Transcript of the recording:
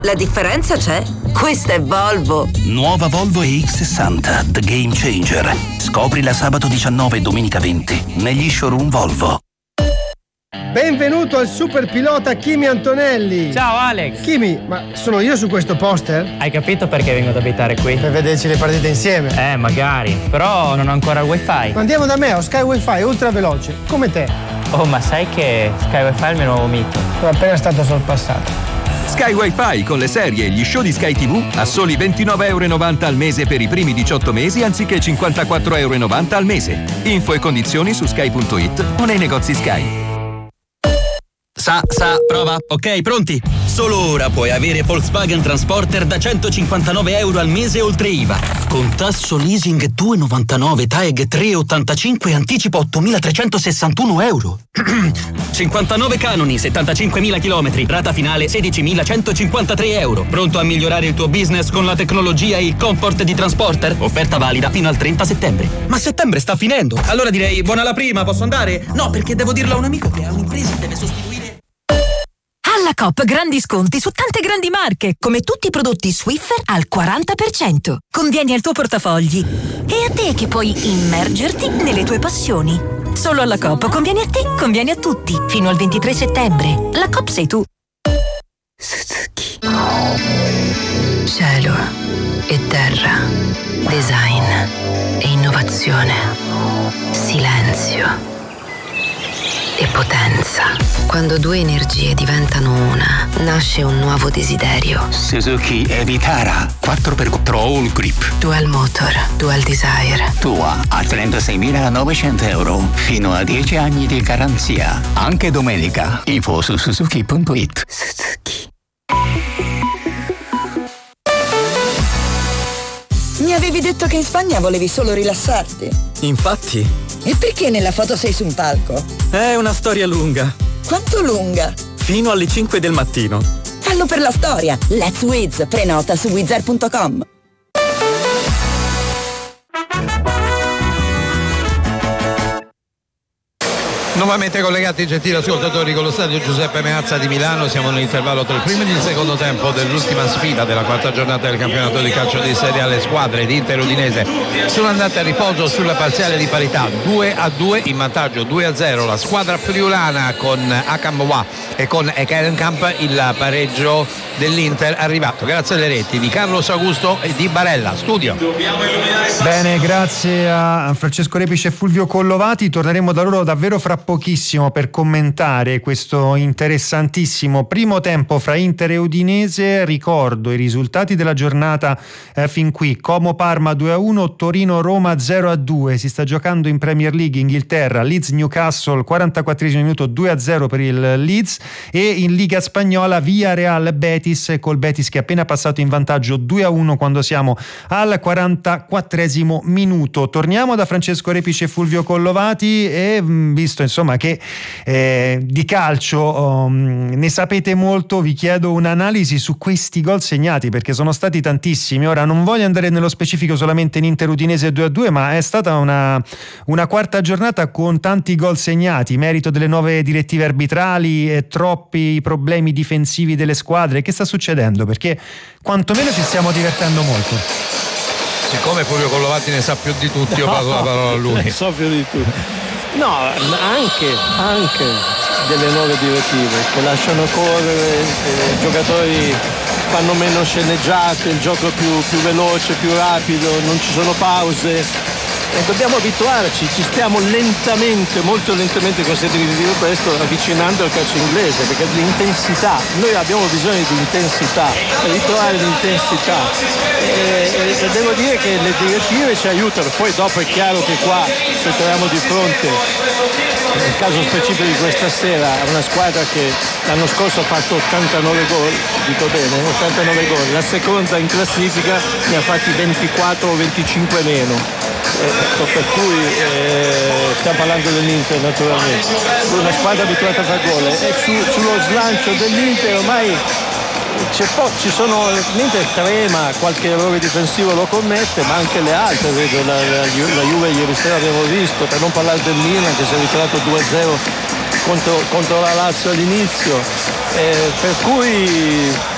La differenza c'è. Questa è Volvo. Nuova Volvo EX60, The Game Changer. Scoprila sabato 19 e domenica 20 negli showroom Volvo. Benvenuto al super pilota Kimi Antonelli. Ciao Alex. Kimi, ma sono io su questo poster? Hai capito perché vengo ad abitare qui? Per vederci le partite insieme. Magari, però non ho ancora il wifi. Ma andiamo da me, ho Sky Wi-Fi ultra veloce, come te. Oh, ma sai che Sky Wi-Fi è il mio nuovo mito? Sono appena stato sorpassato. Sky Wi-Fi con le serie e gli show di Sky TV a soli €29,90 al mese per i primi 18 mesi anziché €54,90 al mese. Info e condizioni su sky.it o nei negozi Sky. Prova. Ok, pronti? Solo ora puoi avere Volkswagen Transporter da €159 al mese oltre IVA. Con tasso leasing 2,99, TAEG 3,85 e anticipo €8.361. 59 canoni, 75.000 chilometri, rata finale €16.153. Pronto a migliorare il tuo business con la tecnologia e il comfort di Transporter? Offerta valida fino al 30 settembre. Ma settembre sta finendo. Allora direi buona la prima, posso andare? No, perché devo dirlo a un amico che ha un'impresa e deve sostituire. Alla Coop grandi sconti su tante grandi marche, come tutti i prodotti Swiffer al 40%. Convieni al tuo portafogli. E a te che puoi immergerti nelle tue passioni. Solo alla Coop conviene a te, conviene a tutti. Fino al 23 settembre. La Coop sei tu. Suzuki. Cielo e terra. Design e innovazione. Silenzio e potenza. Quando due energie diventano una, nasce un nuovo desiderio. Suzuki Evitara 4x4 All Grip. Dual Motor, Dual Desire. Tua a €36.900 fino a 10 anni di garanzia. Anche domenica. Info su suzuki.it. Suzuki. Mi avevi detto che in Spagna volevi solo rilassarti. Infatti. E perché nella foto sei su un palco? È una storia lunga. Quanto lunga? Fino alle 5 del mattino. Fallo per la storia. Let's Wiz. Prenota su wizard.com. Nuovamente collegati, gentili ascoltatori, con lo stadio Giuseppe Meazza di Milano. Siamo nell'intervallo tra il primo ed il secondo tempo dell'ultima sfida della quarta giornata del campionato di calcio di Serie A. Le squadre di Inter e Udinese sono andate a riposo sulla parziale di parità 2-2, in vantaggio 2-0 la squadra friulana con Akamwa e con Ekerenkamp. Il pareggio dell'Inter arrivato grazie alle reti di Carlos Augusto e di Barella. Studio. Bene, grazie a Francesco Repice e Fulvio Collovati. Torneremo da loro davvero fra pochissimo per commentare questo interessantissimo primo tempo fra Inter e Udinese. Ricordo i risultati della giornata fin qui: Como-Parma 2-1, Torino-Roma 0-2. Si sta giocando in Premier League Inghilterra, Leeds-Newcastle 44esimo minuto 2-0 per il Leeds, e in Liga Spagnola Villarreal-Betis, col Betis che è appena passato in vantaggio 2-1 quando siamo al 44esimo minuto. Torniamo da Francesco Repice e Fulvio Collovati e visto insomma che di calcio ne sapete molto, vi chiedo un'analisi su questi gol segnati, perché sono stati tantissimi. Ora non voglio andare nello specifico solamente in Inter Udinese 2-2, ma è stata una quarta giornata con tanti gol segnati, merito delle nuove direttive arbitrali e troppi problemi difensivi delle squadre. Che sta succedendo? Perché quantomeno ci stiamo divertendo molto. Siccome Fulvio Collovati ne sa più di tutti, io passo la parola a lui. Ne so più di tutti. No, anche delle nuove direttive che lasciano correre, i giocatori fanno meno sceneggiate, il gioco è più veloce, più rapido, non ci sono pause. E dobbiamo abituarci, ci stiamo lentamente, molto lentamente, considero questo, avvicinando al calcio inglese, perché l'intensità, noi abbiamo bisogno di intensità, per ritrovare l'intensità. E devo dire che le direttive ci aiutano, poi dopo è chiaro che qua ci troviamo di fronte, nel caso specifico di questa sera, a una squadra che l'anno scorso ha fatto 89 gol, dico bene, 89 gol, la seconda in classifica ne ha fatti 24 o 25 meno. Per cui stiamo parlando dell'Inter naturalmente, una squadra abituata a fare gol, e sullo slancio dell'Inter ormai l'Inter trema, qualche errore difensivo lo commette, ma anche le altre, vedo la Juve ieri sera abbiamo visto, per non parlare del Milan che si è ritrovato 2-0 contro la Lazio all'inizio, per cui